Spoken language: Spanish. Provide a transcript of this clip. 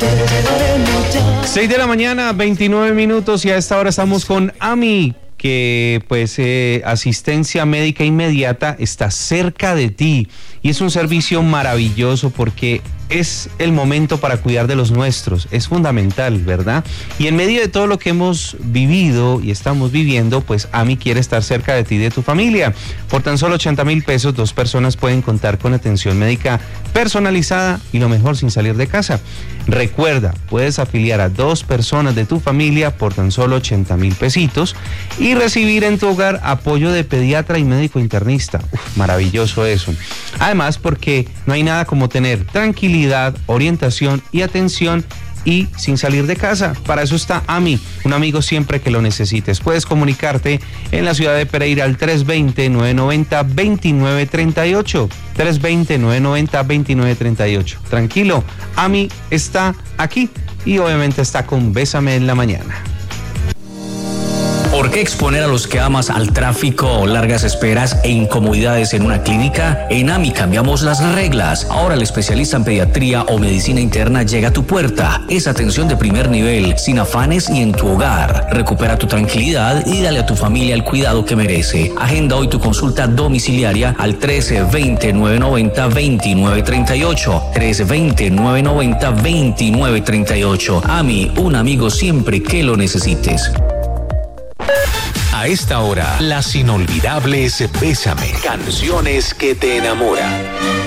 6 de la mañana, 29 minutos, y a esta hora estamos con AMI, que pues asistencia médica inmediata está cerca de ti, y es un servicio maravilloso porque es el momento para cuidar de los nuestros, es fundamental, ¿verdad? Y en medio de todo lo que hemos vivido y estamos viviendo, pues AMI quiere estar cerca de ti y de tu familia. Por tan solo 80,000 pesos, 2 personas pueden contar con atención médica personalizada y lo mejor, sin salir de casa. Recuerda, puedes afiliar a 2 personas de tu familia por tan solo 80,000 pesitos y recibir en tu hogar apoyo de pediatra y médico internista. Maravilloso eso. Además, porque no hay nada como tener tranquilidad, orientación y atención y sin salir de casa. Para eso está AMI, un amigo siempre que lo necesites. Puedes comunicarte en la ciudad de Pereira al 320-990-2938. 320-990-2938. Tranquilo, AMI está aquí y obviamente está con Bésame en la Mañana. ¿Por qué exponer a los que amas al tráfico, largas esperas e incomodidades en una clínica? En AMI cambiamos las reglas. Ahora el especialista en pediatría o medicina interna llega a tu puerta. Es atención de primer nivel, sin afanes y en tu hogar. Recupera tu tranquilidad y dale a tu familia el cuidado que merece. Agenda hoy tu consulta domiciliaria al 320-990-2938. 320-990-2938. AMI, un amigo siempre que lo necesites. A esta hora, las inolvidables Bésame, canciones que te enamoran.